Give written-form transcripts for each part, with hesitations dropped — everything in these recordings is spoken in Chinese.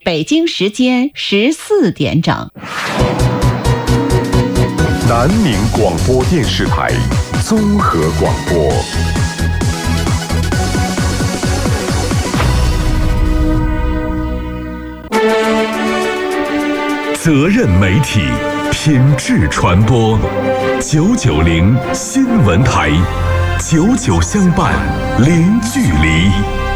北京时间14点整。 南宁广播电视台综合广播。责任媒体，品质传播。990新闻台，99相伴，零距离。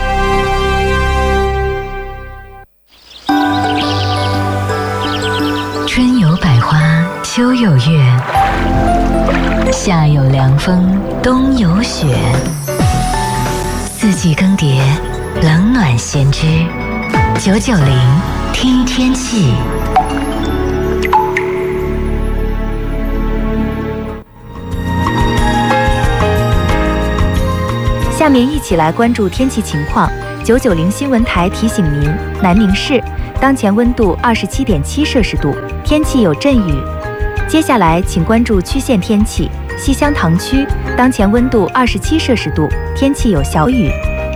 春有百花，秋有月，夏有凉风，冬有雪。四季更迭，冷暖先知。990听天气。 下面一起来关注天气情况。990新闻台提醒您，南宁市当前温度27.7摄氏度，天气有阵雨。接下来请关注区县天气。西乡塘区当前温度27摄氏度，天气有小雨。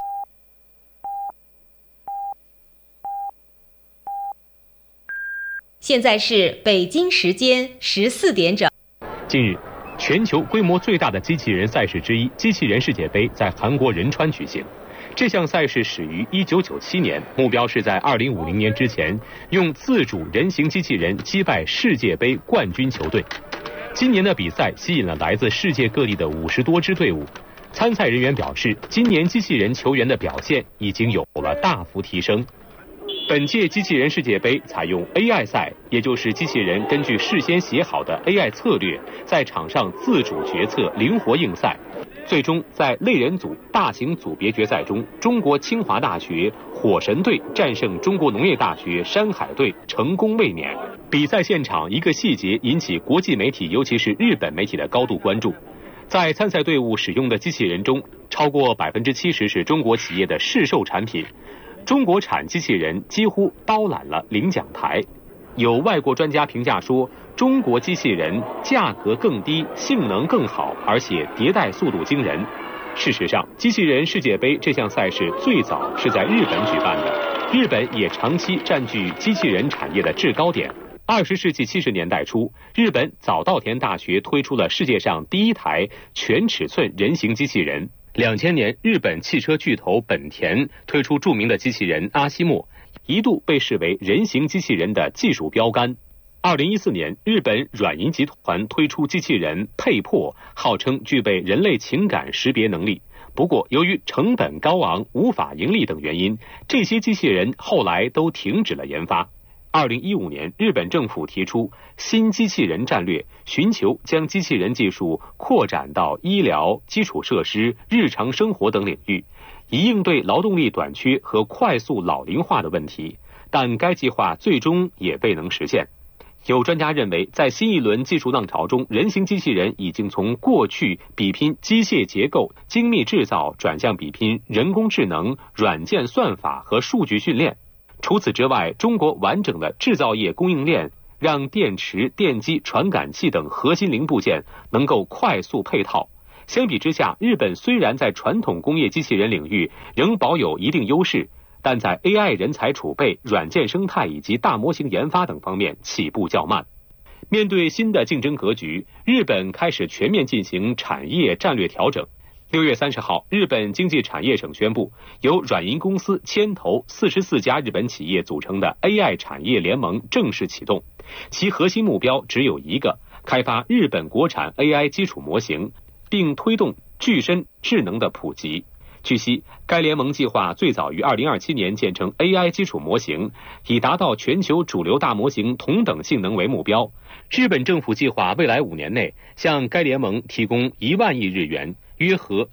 现在是北京时间14点整。 近日，全球规模最大的机器人赛事之一——机器人世界杯在韩国仁川举行。这项赛事始于1997年，目标是在2050年之前用自主人形机器人击败世界杯冠军球队。今年的比赛吸引了来自世界各地的50多支队伍。参赛人员表示，今年机器人球员的表现已经有了大幅提升。本届机器人世界杯采用 AI 赛，也就是机器人根据事先写好的 AI 策略，在场上自主决策，灵活应赛。最终在类人组大型组别决赛中，中国清华大学火神队战胜中国农业大学山海队，成功卫冕。比赛现场一个细节引起国际媒体，尤其是日本媒体的高度关注。在参赛队伍使用的机器人中，超过70%是中国企业的市售产品。中国产机器人几乎包揽了领奖台。有外国专家评价说，中国机器人价格更低，性能更好，而且迭代速度惊人。事实上，机器人世界杯这项赛事最早是在日本举办的，日本也长期占据机器人产业的制高点。20世纪70年代初，日本早稻田大学推出了世界上第一台全尺寸人形机器人。2000年，日本汽车巨头本田推出著名的机器人阿西莫，一度被视为人形机器人的技术标杆。2014年，日本软银集团推出机器人佩珀，号称具备人类情感识别能力。不过，由于成本高昂、无法盈利等原因，这些机器人后来都停止了研发。2015年，日本政府提出新机器人战略，寻求将机器人技术扩展到医疗、基础设施、日常生活等领域，以应对劳动力短缺和快速老龄化的问题。但该计划最终也未能实现。有专家认为，在新一轮技术浪潮中，人形机器人已经从过去比拼机械结构、精密制造，转向比拼人工智能、软件算法和数据训练。除此之外，中国完整的制造业供应链让电池、电机、传感器等核心零部件能够快速配套。相比之下，日本虽然在传统工业机器人领域仍保有一定优势，但在 AI 人才储备、软件生态以及大模型研发等方面起步较慢。面对新的竞争格局，日本开始全面进行产业战略调整。6月30号，日本经济产业省宣布，由软银公司牵头44家日本企业组成的 AI 产业联盟正式启动，其核心目标只有一个：开发日本国产 AI 基础模型，并推动具身智能的普及。据悉，该联盟计划最早于2027年建成 AI 基础模型，以达到全球主流大模型同等性能为目标。日本政府计划未来5年内向该联盟提供1万亿日元，约合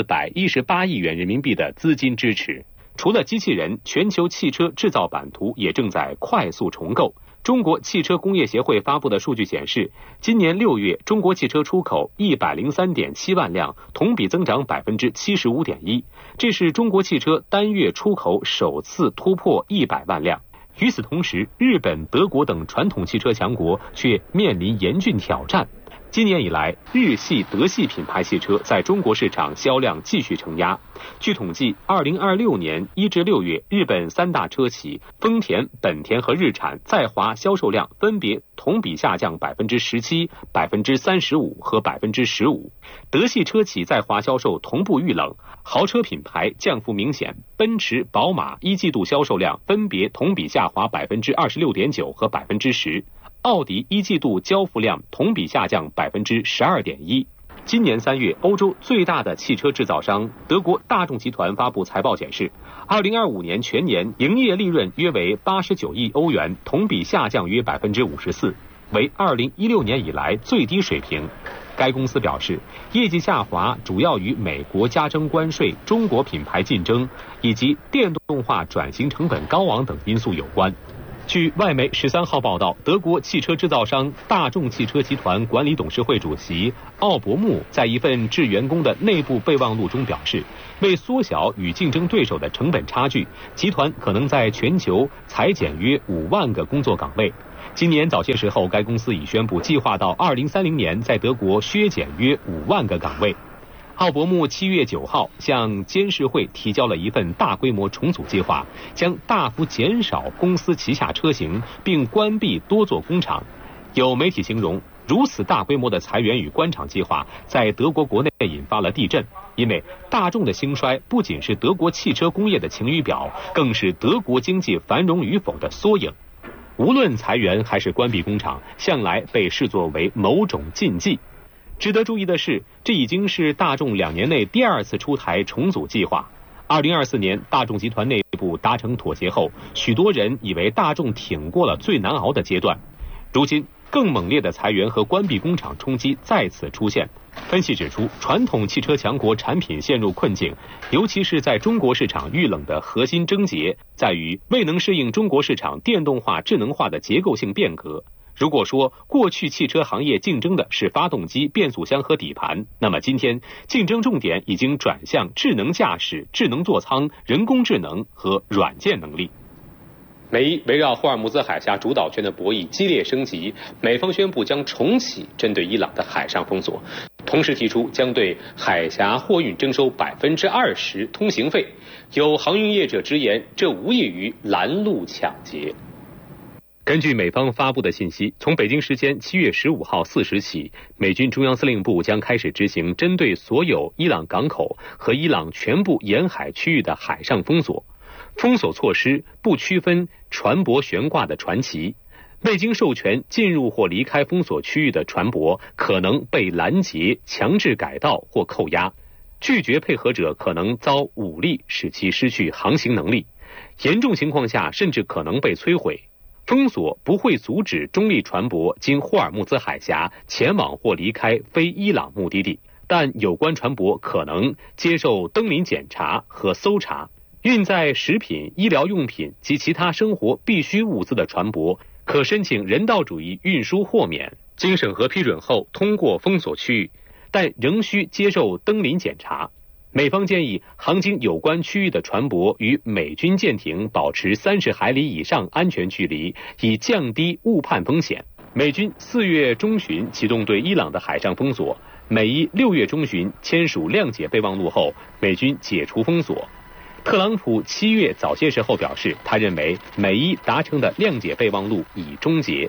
418亿元人民币的资金支持。除了机器人，全球汽车制造版图也正在快速重构。中国汽车工业协会发布的数据显示，今年6月，中国汽车出口103.7万辆，同比增长75.1%，这是中国汽车单月出口首次突破100万辆。与此同时，日本、德国等传统汽车强国却面临严峻挑战。 今年以来，日系、德系品牌汽车在中国市场销量继续承压。据统计，2026年1至6月，日本三大车企丰田、本田和日产在华销售量分别同比下降17%、35%和15%。德系车企在华销售同步遇冷，豪车品牌降幅明显，奔驰、宝马一季度销售量分别同比下滑26.9%和10%。奥迪一季度交付量同比下降12.1%。今年3月，欧洲最大的汽车制造商德国大众集团发布财报显示，2025年全年营业利润约为89亿欧元，同比下降约54%，为2016年以来最低水平。该公司表示，业绩下滑主要与美国加征关税、中国品牌竞争以及电动化转型成本高昂等因素有关。据外媒13号报道，德国汽车制造商大众汽车集团管理董事会主席奥伯穆在一份致员工的内部备忘录中表示，为缩小与竞争对手的成本差距，集团可能在全球裁减约5万个工作岗位。今年早些时候，该公司已宣布计划到2030年在德国削减约5万个岗位。奥伯穆7月9号向监事会提交了一份大规模重组计划，将大幅减少公司旗下车型，并关闭多座工厂。有媒体形容，如此大规模的裁员与关厂计划在德国国内引发了地震，因为大众的兴衰不仅是德国汽车工业的晴雨表，更是德国经济繁荣与否的缩影。无论裁员还是关闭工厂，向来被视作为某种禁忌。值得注意的是，这已经是大众2年内第2次出台重组计划。2024年，大众集团内部达成妥协后，许多人以为大众挺过了最难熬的阶段。如今，更猛烈的裁员和关闭工厂冲击再次出现。分析指出，传统汽车强国产品陷入困境，尤其是在中国市场遇冷的核心症结在于未能适应中国市场电动化、智能化的结构性变革。如果说过去汽车行业竞争的是发动机、变速箱和底盘，那么今天竞争重点已经转向智能驾驶、智能座舱、人工智能和软件能力。美伊围绕霍尔木兹海峡主导权的博弈激烈升级，美方宣布将重启针对伊朗的海上封锁，同时提出将对海峡货运征收20%通行费。有航运业者直言，这无异于拦路抢劫。根据美方发布的信息，从北京时间7月15号4时起，美军中央司令部将开始执行针对所有伊朗港口和伊朗全部沿海区域的海上封锁。封锁措施不区分船舶悬挂的船旗，未经授权进入或离开封锁区域的船舶可能被拦截、强制改道或扣押，拒绝配合者可能遭武力使其失去航行能力，严重情况下甚至可能被摧毁。封锁不会阻止中立船舶经霍尔木兹海峡前往或离开非伊朗目的地，但有关船舶可能接受登临检查和搜查。运载食品、医疗用品及其他生活必需物资的船舶可申请人道主义运输豁免，经审核批准后通过封锁区域，但仍需接受登临检查。美方建议航经有关区域的船舶与美军舰艇保持30海里以上安全距离，以降低误判风险。美军4月中旬启动对伊朗的海上封锁，美伊6月中旬签署谅解备忘录后，美军解除封锁。特朗普7月早些时候表示，他认为美伊达成的谅解备忘录已终结。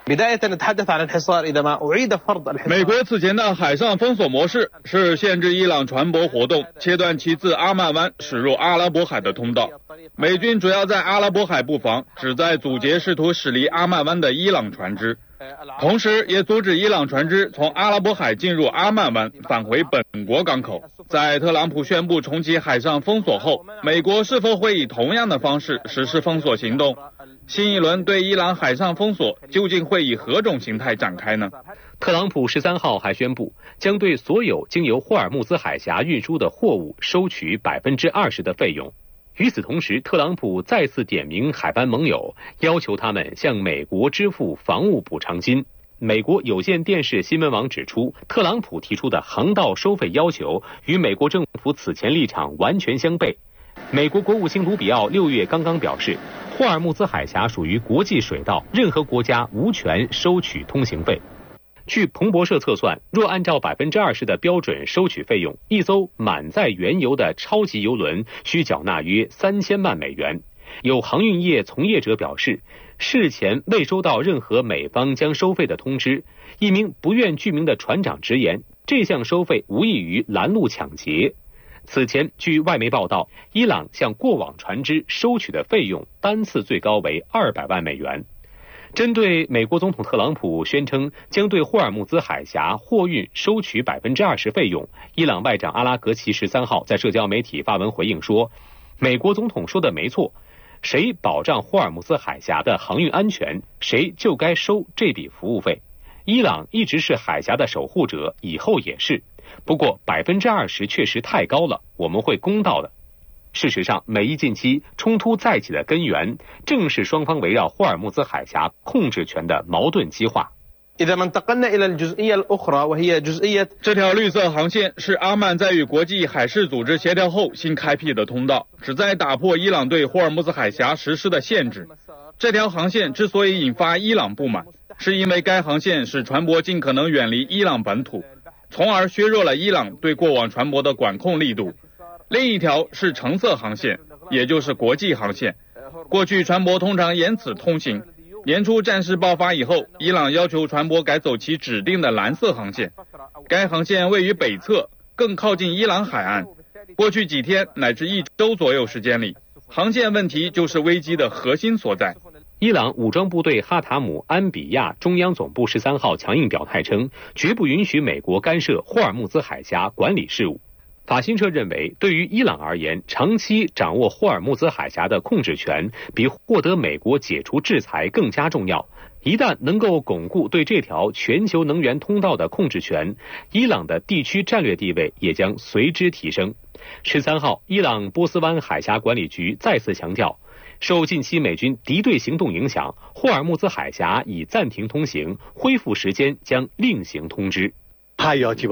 美国此前的海上封锁模式是限制伊朗船舶活动，切断其自阿曼湾驶入阿拉伯海的通道。美军主要在阿拉伯海布防，旨在阻截试图驶离阿曼湾的伊朗船只，同时也阻止伊朗船只从阿拉伯海进入阿曼湾返回本国港口。在特朗普宣布重启海上封锁后，美国是否会以同样的方式实施封锁行动？新一轮对伊朗海上封锁究竟会以何种形态展开呢？ 特朗普13号还宣布，将对所有经由霍尔木兹海峡运输的货物收取20%的费用。与此同时，特朗普再次点名海湾盟友，要求他们向美国支付防务补偿金。美国有线电视新闻网指出，特朗普提出的航道收费要求与美国政府此前立场完全相悖。美国国务卿卢比奥6月刚刚表示，霍尔木兹海峡属于国际水道，任何国家无权收取通行费。 据彭博社测算，若按照20%的标准收取费用，一艘满载原油的超级油轮需缴纳约3000万美元。有航运业从业者表示，事前未收到任何美方将收费的通知。一名不愿具名的船长直言，这项收费无异于拦路抢劫。此前，据外媒报道，伊朗向过往船只收取的费用单次最高为200万美元。针对美国总统特朗普宣称将对霍尔木兹海峡货运收取20%费用，伊朗外长阿拉格齐13号在社交媒体发文回应说，美国总统说的没错，谁保障霍尔木兹海峡的航运安全，谁就该收这笔服务费。伊朗一直是海峡的守护者，以后也是。不过20%确实太高了，我们会公道的。事实上，美伊近期冲突再起的根源，正是双方围绕霍尔木兹海峡控制权的矛盾激化。 这条绿色航线是阿曼在与国际海事组织协调后新开辟的通道，旨在打破伊朗对霍尔木兹海峡实施的限制。这条航线之所以引发伊朗不满，是因为该航线使船舶尽可能远离伊朗本土，从而削弱了伊朗对过往船舶的管控力度。另一条是橙色航线，也就是国际航线，过去船舶通常沿此通行。年初战事爆发以后，伊朗要求船舶改走其指定的蓝色航线，该航线位于北侧，更靠近伊朗海岸。过去几天乃至1周左右时间里，航线问题就是危机的核心所在。 伊朗武装部队哈塔姆安比亚中央总部13号强硬表态称，绝不允许美国干涉霍尔木兹海峡管理事务。法新社认为，对于伊朗而言，长期掌握霍尔木兹海峡的控制权比获得美国解除制裁更加重要。一旦能够巩固对这条全球能源通道的控制权，伊朗的地区战略地位也将随之提升。13号，伊朗波斯湾海峡管理局再次强调，受近期美军敌对行动影响，霍尔木兹海峡已暂停通行，恢复时间将另行通知。 几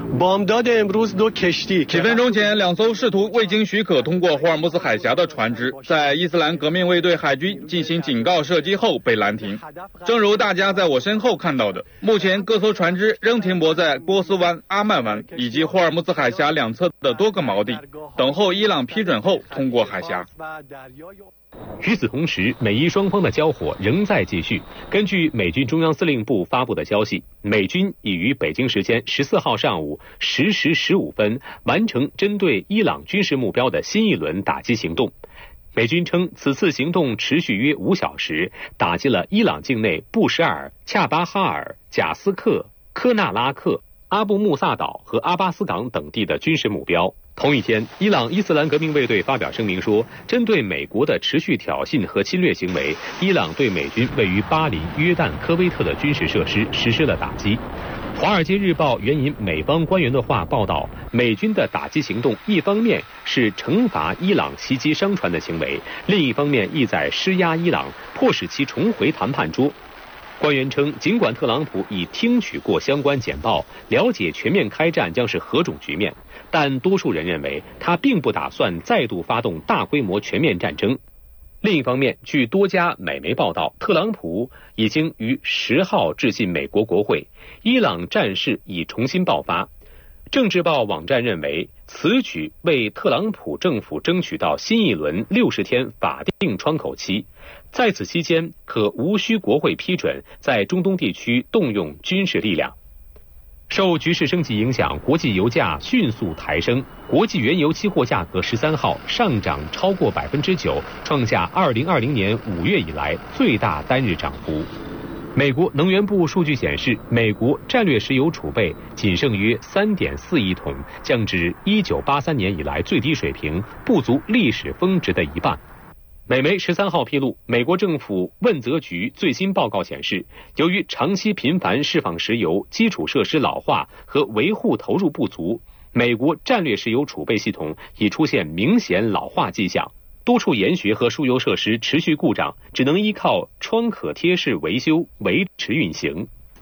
分钟前，2艘试图未经许可通过霍尔木兹海峡的船只，在伊斯兰革命卫队海军进行警告射击后被拦停。正如大家在我身后看到的，目前各艘船只仍停泊在波斯湾、阿曼湾以及霍尔木兹海峡两侧的多个锚地，等候伊朗批准后通过海峡。 与此同时，美伊双方的交火仍在继续。根据美军中央司令部发布的消息，美军已于北京时间14号上午10时15分完成针对伊朗军事目标的新一轮打击行动。美军称，此次行动持续约5小时，打击了伊朗境内布什尔、恰巴哈尔、贾斯克、科纳拉克、阿布穆萨岛和阿巴斯港等地的军事目标。同一天，伊朗伊斯兰革命卫队发表声明说，针对美国的持续挑衅和侵略行为，伊朗对美军位于巴林、约旦、科威特的军事设施实施了打击。华尔街日报援引美方官员的话报道，美军的打击行动一方面是惩罚伊朗袭击商船的行为，另一方面意在施压伊朗，迫使其重回谈判桌。官员称，尽管特朗普已听取过相关简报，了解全面开战将是何种局面，但多数人认为他并不打算再度发动大规模全面战争。另一方面，据多家美媒报道，特朗普已经于10号致信美国国会，伊朗战事已重新爆发。政治报网站认为，此举为特朗普政府争取到新一轮60天法定窗口期，在此期间可无需国会批准在中东地区动用军事力量。受局势升级影响，国际油价迅速抬升，国际原油期货价格13号上涨超过9%，创下2020年5月以来最大单日涨幅。美国能源部数据显示，美国战略石油储备仅剩约3.4亿桶，降至1983年以来最低水平，不足历史峰值的一半。美媒13号披露，美国政府问责局最新报告显示，由于长期频繁释放石油、基础设施老化和维护投入不足，美国战略石油储备系统已出现明显老化迹象。多处研学和输油设施持续故障，只能依靠窗可贴式维修维持运行。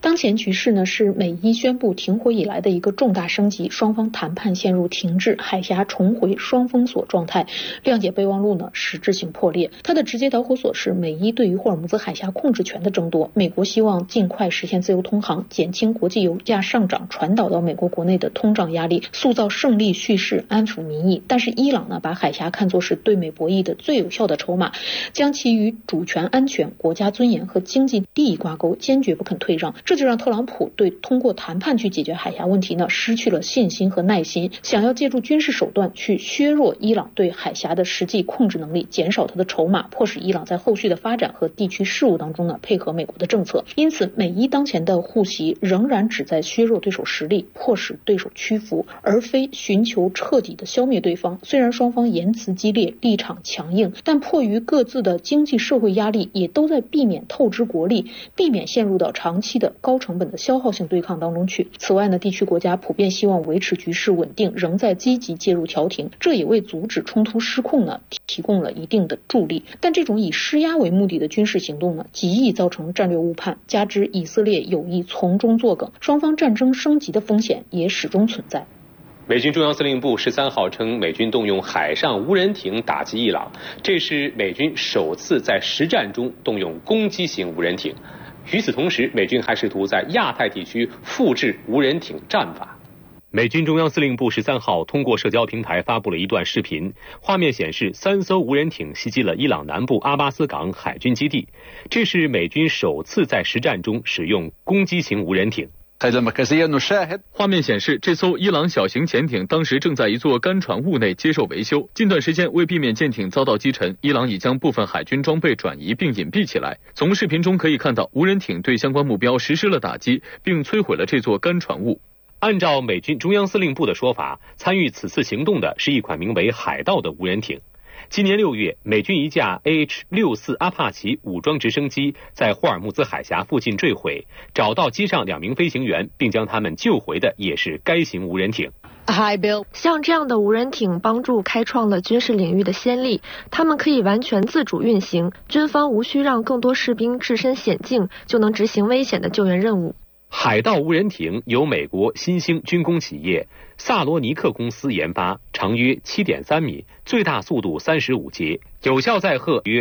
当前局势呢是美伊宣布停火以来的一个重大升级，双方谈判陷入停滞，海峡重回双封锁状态，谅解备忘录呢实质性破裂。它的直接导火索是美伊对于霍尔木兹海峡控制权的争夺。美国希望尽快实现自由通航，减轻国际油价上涨传导到美国国内的通胀压力，塑造胜利叙事，安抚民意。但是伊朗呢把海峡看作是对美博弈的最有效的筹码，将其与主权安全、国家尊严和经济利益挂钩，坚决不肯退让。这就让特朗普对通过谈判去解决海峡问题呢失去了信心和耐心，想要借助军事手段去削弱伊朗对海峡的实际控制能力，减少它的筹码，迫使伊朗在后续的发展和地区事务当中呢配合美国的政策。因此美伊当前的互袭仍然旨在削弱对手实力，迫使对手屈服，而非寻求彻底的消灭对方。虽然双方言辞激烈，立场强硬，但迫于各自的经济社会压力，也都在避免透支国力，避免陷入到长期的高成本的消耗性对抗当中去。此外呢，地区国家普遍希望维持局势稳定，仍在积极介入调停，这也为阻止冲突失控呢提供了一定的助力。但这种以施压为目的的军事行动呢，极易造成战略误判，加之以色列有意从中作梗，双方战争升级的风险也始终存在。 美军中央司令部13号称，美军动用海上无人艇打击伊朗，这是美军首次在实战中动用攻击型无人艇。与此同时，美军还试图在亚太地区复制无人艇战法。美军中央司令部13号通过社交平台发布了一段视频，画面显示3艘无人艇袭击了伊朗南部阿巴斯港海军基地，这是美军首次在实战中使用攻击型无人艇。 画面显示，这艘伊朗小型潜艇当时正在一座干船坞内接受维修。近段时间，为避免舰艇遭到击沉，伊朗已将部分海军装备转移并隐蔽起来。从视频中可以看到，无人艇对相关目标实施了打击，并摧毁了这座干船坞。 按照美军中央司令部的说法，参与此次行动的是一款名为海盗的无人艇。今年6月，美军一架 AH-64 阿帕奇武装直升机在霍尔木兹海峡附近坠毁，找到机上2名飞行员，并将他们救回的也是该型无人艇。 像这样的无人艇帮助开创了军事领域的先例，他们可以完全自主运行，军方无需让更多士兵置身险境，就能执行危险的救援任务。 海盗无人艇由美国新兴军工企业萨罗尼克公司研发，长约 7.3 米，最大速度35节，有效载荷约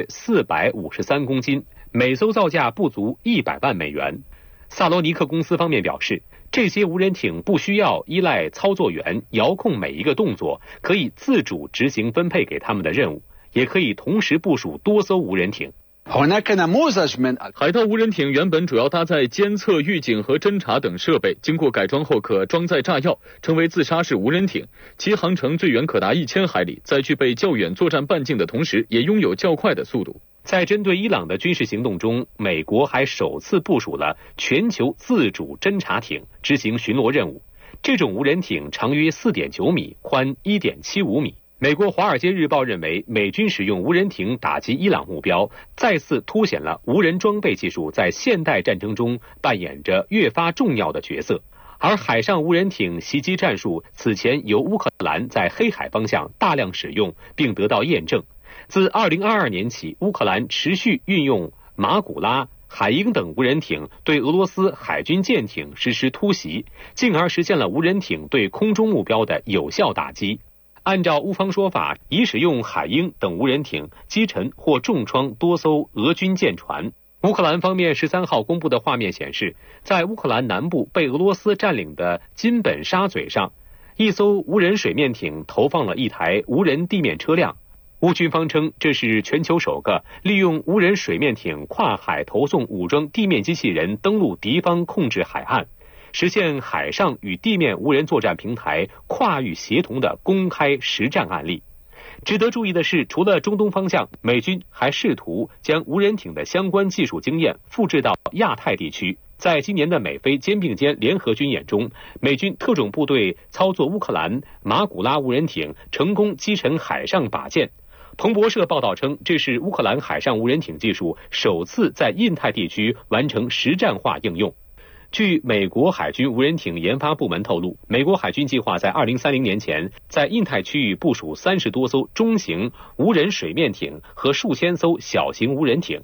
453公斤，每艘造价不足100万美元。萨罗尼克公司方面表示，这些无人艇不需要依赖操作员遥控每一个动作，可以自主执行分配给他们的任务，也可以同时部署多艘无人艇。 海盗无人艇原本主要搭载监测、预警和侦察等设备，经过改装后可装载炸药，成为自杀式无人艇。其航程最远可达1000海里，在具备较远作战半径的同时，也拥有较快的速度。 在针对伊朗的军事行动中，美国还首次部署了全球自主侦察艇，执行巡逻任务。这种无人艇长约 4.9 米，宽 1.75 米。美国《华尔街日报》认为，美军使用无人艇打击伊朗目标，再次凸显了无人装备技术在现代战争中扮演着越发重要的角色。而海上无人艇袭击战术此前由乌克兰在黑海方向大量使用，并得到验证。自2022年起，乌克兰持续运用马古拉、海鹰等无人艇对俄罗斯海军舰艇实施突袭，进而实现了无人艇对空中目标的有效打击。按照乌方说法，已使用海鹰等无人艇击沉或重创多艘俄军舰船。乌克兰方面13号公布的画面显示，在乌克兰南部被俄罗斯占领的金本沙嘴上，一艘无人水面艇投放了一台无人地面车辆。乌军方称，这是全球首个利用无人水面艇跨海投送武装地面机器人登陆敌方控制海岸，实现海上与地面无人作战平台跨域协同的公开实战案例。值得注意的是，除了中东方向，美军还试图将无人艇的相关技术经验复制到亚太地区。在今年的美菲肩并肩联合军演中，美军特种部队操作乌克兰马古拉无人艇，成功击沉海上靶舰。彭博社报道称，这是乌克兰海上无人艇技术首次在印太地区完成实战化应用。据美国海军无人艇研发部门透露，美国海军计划在2030年前在印太区域部署30多艘中型无人水面艇和数千艘小型无人艇。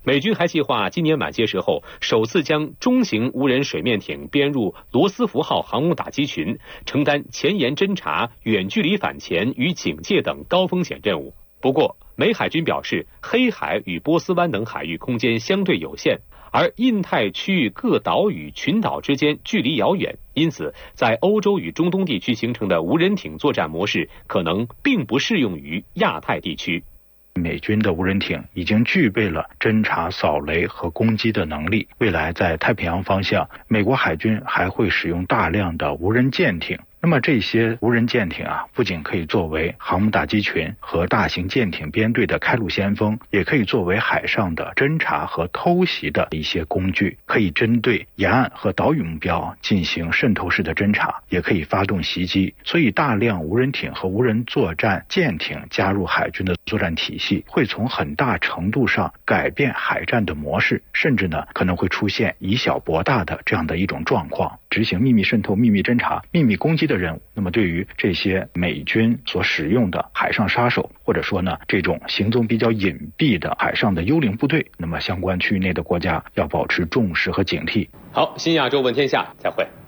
美军还计划今年满些时候首次将中型无人水面艇编入罗斯福号航母打击群，承担前沿侦察、远距离反潜与警戒等高风险任务。不过，美海军表示，黑海与波斯湾等海域空间相对有限，而印太区域各岛屿、群岛之间距离遥远，因此在欧洲与中东地区形成的无人艇作战模式可能并不适用于亚太地区。 美军的无人艇已经具备了侦察、扫雷和攻击的能力，未来在太平洋方向，美国海军还会使用大量的无人舰艇。那么这些无人舰艇不仅可以作为航母打击群和大型舰艇编队的开路先锋，也可以作为海上的侦察和偷袭的一些工具，可以针对沿岸和岛屿目标进行渗透式的侦察，也可以发动袭击。所以大量无人艇和无人作战舰艇加入海军的作战体系，会从很大程度上改变海战的模式，甚至可能会出现以小博大的这样的一种状况，执行秘密渗透、秘密侦察、秘密攻击的任务。那么对于这些美军所使用的海上杀手，或者说这种行踪比较隐蔽的海上的幽灵部队，那么相关区域内的国家要保持重视和警惕。 好，新亚洲问天下，再会。